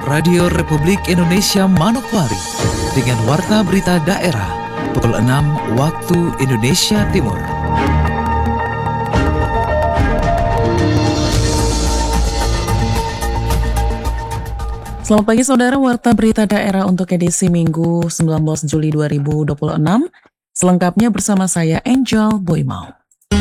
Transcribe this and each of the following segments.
Radio Republik Indonesia Manokwari dengan Warta Berita Daerah pukul 6 waktu Indonesia Timur. Selamat pagi saudara, Warta Berita Daerah untuk edisi Minggu 19 Juli 2026. Selengkapnya bersama saya Angel Boymau.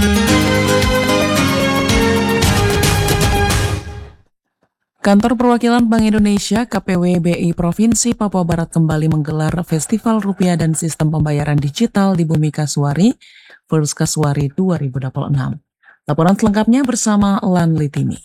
Kantor Perwakilan Bank Indonesia KPW BI Provinsi Papua Barat kembali menggelar Festival Rupiah dan Sistem Pembayaran Digital di Bumi Kasuari, First Kasuari 2026. Laporan selengkapnya bersama Lan Litini.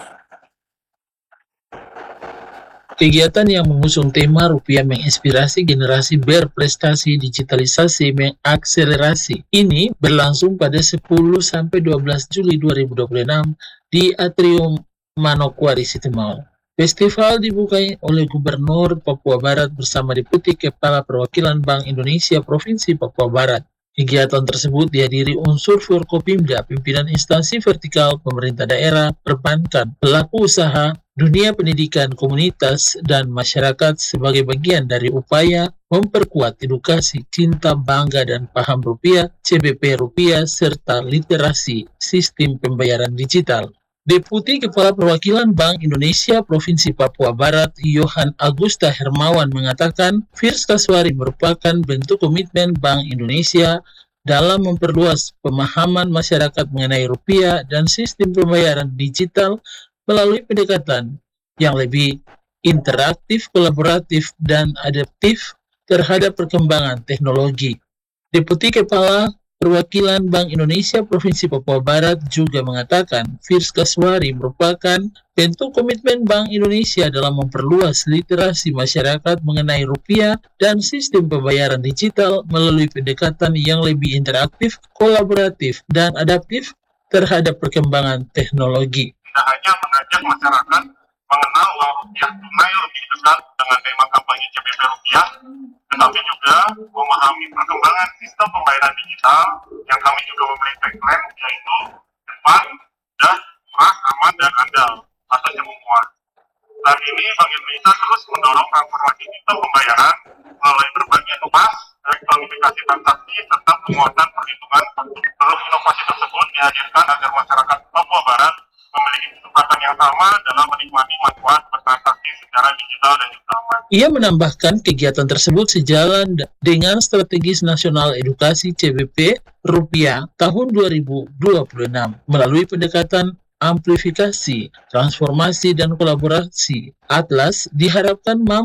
Kegiatan yang mengusung tema Rupiah menginspirasi generasi berprestasi digitalisasi mengakselerasi ini berlangsung pada 10-12 Juli 2026 di Atrium Manokwari Sitimau. Festival dibukai oleh Gubernur Papua Barat bersama Deputi Kepala Perwakilan Bank Indonesia Provinsi Papua Barat. Kegiatan tersebut dihadiri unsur Forkopimda, pimpinan instansi vertikal pemerintah daerah, perbankan, pelaku usaha, dunia pendidikan, komunitas, dan masyarakat sebagai bagian dari upaya memperkuat edukasi, cinta, bangga, dan paham rupiah, CBP rupiah, serta literasi sistem pembayaran digital. Deputi Kepala Perwakilan Bank Indonesia Provinsi Papua Barat, Yohan Agusta Hermawan mengatakan, First Kasuari merupakan bentuk komitmen Bank Indonesia dalam memperluas pemahaman masyarakat mengenai rupiah dan sistem pembayaran digital melalui pendekatan yang lebih interaktif, kolaboratif, dan adaptif terhadap perkembangan teknologi. Deputi Kepala Perwakilan Bank Indonesia Provinsi Papua Barat juga mengatakan First Kasuari merupakan bentuk komitmen Bank Indonesia dalam memperluas literasi masyarakat mengenai rupiah dan sistem pembayaran digital melalui pendekatan yang lebih interaktif, kolaboratif, dan adaptif terhadap perkembangan teknologi. Tidak hanya mengajak masyarakat mengenal uang rupiah tunai lebih dekat dengan tema kampanye CBP rupiah, tetapi juga memahami perkembangan sistem pembayaran digital yang kami juga memiliki tagline yaitu cepat, mudah, murah, aman, dan andal atau semua. Saat ini Bank Indonesia terus mendorong transformasi sistem pembayaran melalui berbagai inovasi, elektronifikasi transaksi, serta penguatan perhitungan. Seluruh inovasi tersebut dihadirkan agar masyarakat Papua Barat memiliki kesempatan yang sama dalam menikmati manfaat bertransaksi secara digital dan juga aman. Ia menambahkan kegiatan tersebut sejalan dengan Strategis Nasional Edukasi CBP Rupiah tahun 2026 melalui pendekatan amplifikasi, transformasi, dan kolaborasi. Atlas diharapkan mampu